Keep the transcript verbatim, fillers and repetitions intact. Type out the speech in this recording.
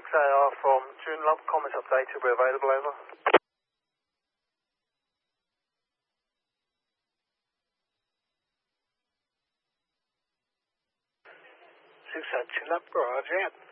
A R from Joondalup, comments updated, we're available, over. six A, Joondalup, roger.